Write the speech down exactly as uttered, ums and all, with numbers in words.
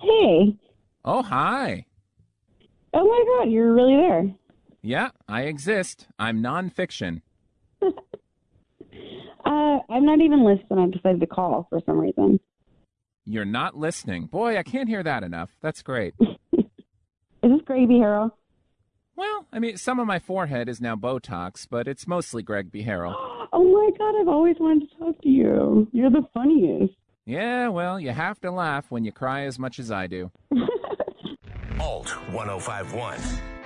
Hey. Oh, hi. Oh my God, you're really there. Yeah, I exist. I'm nonfiction. Uh, I'm not even listening. I decided to call for some reason. You're not listening. Boy, I can't hear that enough. That's great. Is this Gravy Harrell? Well, I mean, some of my forehead is now Botox, but it's mostly Greg B. Harrell. Oh my God, I've always wanted to talk to you. You're the funniest. Yeah, well, you have to laugh when you cry as much as I do. Alt ten fifty-one.